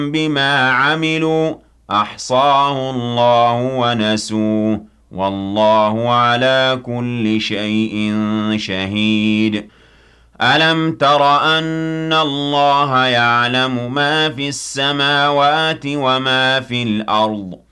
بِمَا عَمِلُوا أَحْصَاهُ اللَّهُ وَنَسُوهُ وَاللَّهُ عَلَىٰ كُلِّ شَيْءٍ شَهِيدٌ أَلَمْ تَرَ أَنَّ اللَّهَ يَعْلَمُ مَا فِي السَّمَاوَاتِ وَمَا فِي الْأَرْضِ